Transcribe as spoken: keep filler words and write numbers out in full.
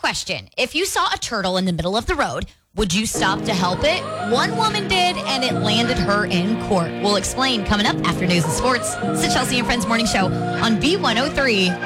question. If you saw a turtle in the middle of the road, would you stop to help it? One woman did, and it landed her in court. We'll explain coming up after news and sports. It's the Chelsea and Friends Morning Show on B one oh three.